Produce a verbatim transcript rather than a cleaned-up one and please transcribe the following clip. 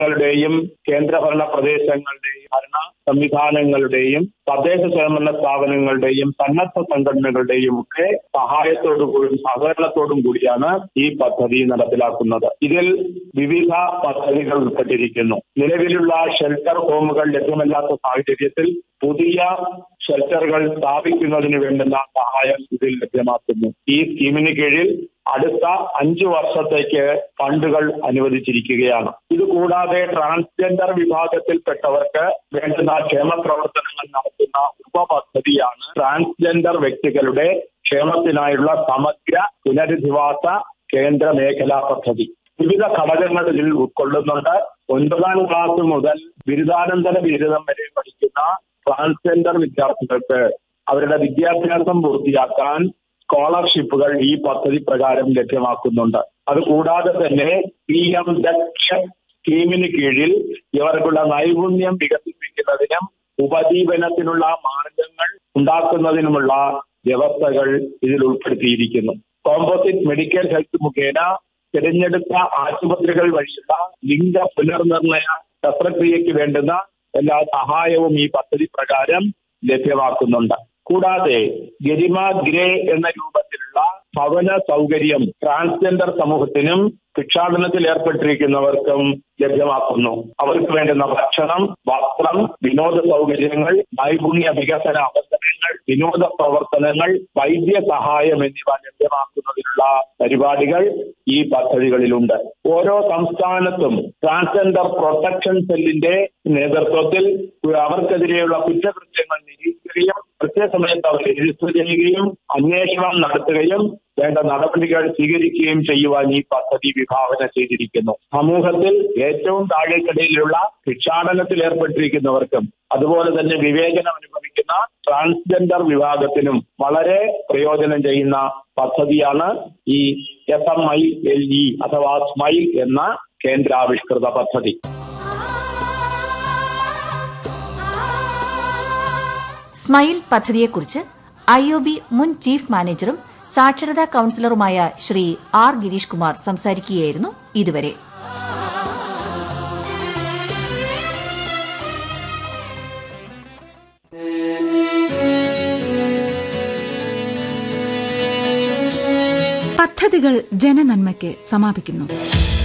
ങ്ങളുടെയും കേന്ദ്രഭരണ പ്രദേശങ്ങളുടെയും ഭരണ സംവിധാനങ്ങളുടെയും തദ്ദേശ സ്വയംഭരണ സ്ഥാപനങ്ങളുടെയും സന്നദ്ധ സംഘടനകളുടെയും ഒക്കെ സഹായത്തോടുകൂടി സഹകരണത്തോടും കൂടിയാണ് ഈ പദ്ധതി നടപ്പിലാക്കുന്നത്. ഇതിൽ വിവിധ പദ്ധതികൾ ഉൾപ്പെട്ടിരിക്കുന്നു. നിലവിലുള്ള ഷെൽട്ടർ ഹോമുകൾ ലഭ്യമല്ലാത്ത സാഹചര്യത്തിൽ പുതിയ ഷെൽട്ടറുകൾ സ്ഥാപിക്കുന്നതിന് വേണ്ടുന്ന സഹായം ഇതിൽ ലഭ്യമാക്കുന്നു. ഈ സ്കീമിന് കീഴിൽ അടുത്ത അഞ്ചു വർഷത്തേക്ക് ഫണ്ടുകൾ അനുവദിച്ചിരിക്കുകയാണ്. ഇതുകൂടാതെ ട്രാൻസ്ജെൻഡർ വിഭാഗത്തിൽപ്പെട്ടവർക്ക് വേണ്ടുന്ന ക്ഷേമ പ്രവർത്തനങ്ങൾ നടത്തുന്ന ഉപപദ്ധതിയാണ് ട്രാൻസ്ജെൻഡർ വ്യക്തികളുടെ ക്ഷേമത്തിനായുള്ള സമഗ്ര പുനരധിവാസ കേന്ദ്ര മേഖലാ പദ്ധതി. വിവിധ ഘടകങ്ങൾ ഇതിൽ ഉൾക്കൊള്ളുന്നുണ്ട്. ഒൻപതാം ക്ലാസ് മുതൽ ബിരുദാനന്തര ബിരുദം വരെ പഠിക്കുന്ന ട്രാൻസ്ജെൻഡർ വിദ്യാർത്ഥികൾക്ക് അവരുടെ വിദ്യാഭ്യാസം പൂർത്തിയാക്കാൻ സ്കോളർഷിപ്പുകൾ ഈ പദ്ധതി പ്രകാരം ലഭ്യമാക്കുന്നുണ്ട്. അതുകൂടാതെ തന്നെ പി എം ദക്ഷ സ്കീമിന് കീഴിൽ ഇവർക്കുള്ള നൈപുണ്യം വികസിപ്പിക്കുന്നതിനും ഉപജീവനത്തിനുള്ള മാർഗങ്ങൾ ഉണ്ടാക്കുന്നതിനുമുള്ള വ്യവസ്ഥകൾ ഇതിൽ ഉൾപ്പെടുത്തിയിരിക്കുന്നു. കോമ്പോസിറ്റ് മെഡിക്കൽ ഹെൽത്ത് മുഖേന തിരഞ്ഞെടുത്ത ആശുപത്രികൾ വഴിയുള്ള ലിംഗ പുനർനിർണയ ശസ്ത്രക്രിയയ്ക്ക് വേണ്ടുന്ന എല്ലാ സഹായവും ഈ പദ്ധതി പ്രകാരം ലഭ്യമാക്കുന്നുണ്ട്. കൂടാതെ ഗരിമ ഗ്രേ എന്ന രൂപത്തിലുള്ള ഭവന സൗകര്യം ട്രാൻസ്ജെൻഡർ സമൂഹത്തിനും ഭിക്ഷാടനത്തിൽ ഏർപ്പെട്ടിരിക്കുന്നവർക്കും ലഭ്യമാക്കുന്നു. അവർക്ക് വേണ്ടുന്ന ഭക്ഷണം, വസ്ത്രം, വിനോദ സൗകര്യങ്ങൾ, നൈപുണ്യ വികസന അവസരങ്ങൾ, വിനോദ പ്രവർത്തനങ്ങൾ, വൈദ്യ സഹായം എന്നിവ ലഭ്യമാക്കുന്നതിനുള്ള പരിപാടികൾ ഈ പദ്ധതികളിലുണ്ട്. ഓരോ സംസ്ഥാനത്തും ട്രാൻസ്ജെൻഡർ പ്രൊട്ടക്ഷൻ സെല്ലിന്റെ നേതൃത്വത്തിൽ അവർക്കെതിരെയുള്ള കുറ്റകൃത്യങ്ങൾ നിരീക്ഷിക്കുകയും കൃത്യസമയത്ത് അവർ രജിസ്റ്റർ ചെയ്യുകയും അന്വേഷണം നടത്തുകയും വേണ്ട നടപടികൾ സ്വീകരിക്കുകയും ചെയ്യുവാൻ ഈ പദ്ധതി വിഭാവന ചെയ്തിരിക്കുന്നു. സമൂഹത്തിൽ ഏറ്റവും താഴേക്കിടയിലുള്ള ഭിക്ഷാടനത്തിൽ ഏർപ്പെട്ടിരിക്കുന്നവർക്കും അതുപോലെ തന്നെ വിവേചനം അനുഭവിക്കുന്ന ട്രാൻസ്ജെൻഡർ വിഭാഗത്തിനും വളരെ പ്രയോജനം ചെയ്യുന്ന പദ്ധതിയാണ് ഈ S M I L E അഥവാ സ്മൈൽ എന്ന കേന്ദ്രാവിഷ്കൃത പദ്ധതി. സ്മൈൽ പദ്ധതിയെക്കുറിച്ച് ഐ ഒ ബി മുൻ ചീഫ് മാനേജറും സാക്ഷരതാ കൌൺസിലറുമായ ശ്രീ ആർ ഗിരീഷ് കുമാർ സംസാരിക്കുകയായിരുന്നു ഇതുവരെ. പദ്ധതികൾ ജനനന്മയ്ക്ക് സമാപിക്കുന്നു.